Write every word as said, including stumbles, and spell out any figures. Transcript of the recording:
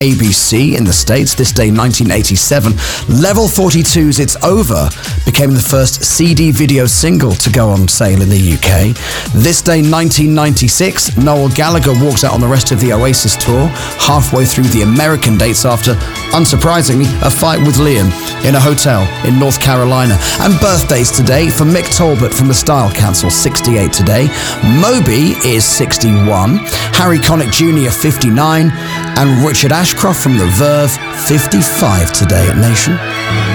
A B C in the States. This day, nineteen eighty-seven. Level forty-two's It's Over became the first C D video single to go on sale in the U K. This day, nineteen ninety-six, Noel Gallagher walks out on the rest of the Oasis tour, halfway through the American dates after, unsurprisingly, a fight with Liam in a hotel in North Carolina. And birthdays today for Mick Talbot from the Style Council, sixty-eight today. Moby is sixty-one. Harry Connick Junior, fifty-nine. And Richard Ashcroft from The Verve, fifty-five today at Nation.